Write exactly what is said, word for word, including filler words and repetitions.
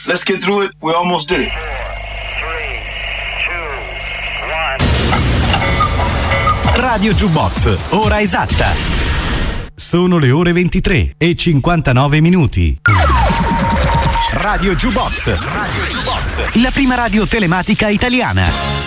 Let's get through it. We almost did it. Radio Jukebox, ora esatta. Sono le ore ventitré e cinquantanove minuti. Radio Jukebox, Radio Jukebox, la prima radio telematica italiana.